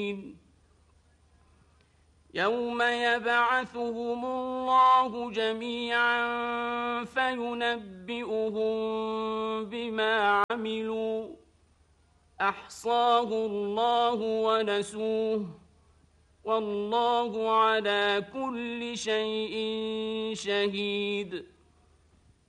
يوم يبعثهم الله جميعا فينبئهم بما عملوا أحصاه الله ونسوه والله على كل شيء شهيد.